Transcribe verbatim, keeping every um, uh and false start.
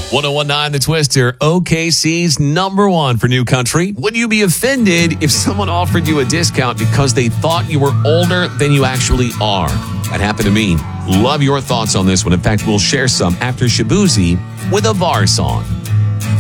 ten nineteen The Twister, O K C's number one for new country. Would you be offended if someone offered you a discount because they thought you were older than you actually are? That happened to me. Love your thoughts on this one. In fact, we'll share some after Shabuzi with a V A R song.